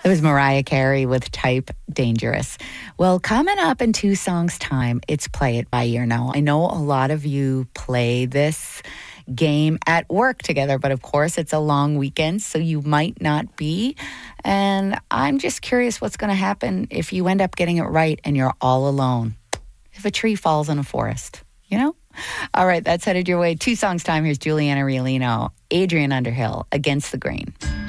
It was Mariah Carey with Type Dangerous. Well, coming up in 2 songs' time, it's Play It By Ear now. I know a lot of you play this game at work together, but of course it's a long weekend, so you might not be. And I'm just curious what's going to happen if you end up getting it right and you're all alone. If a tree falls in a forest, you know? All right, that's headed your way. 2 songs' time. Here's Juliana Riolino, Adrian Underhill, Against the Grain.